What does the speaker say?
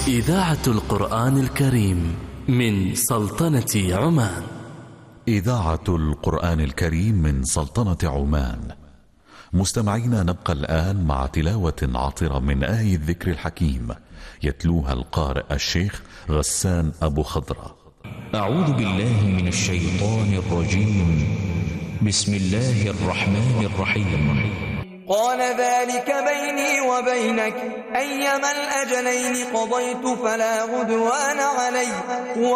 إذاعة القرآن الكريم من سلطنة عمان. إذاعة القرآن الكريم من سلطنة عمان. مستمعينا، نبقى الآن مع تلاوة عطرة من آية الذكر الحكيم يتلوها القارئ الشيخ غسان أبو خضرة. أعوذ بالله من الشيطان الرجيم. بسم الله الرحمن الرحيم. قال ذلك بيني وبينك أيما الأجلين قضيت فلا عدوان علي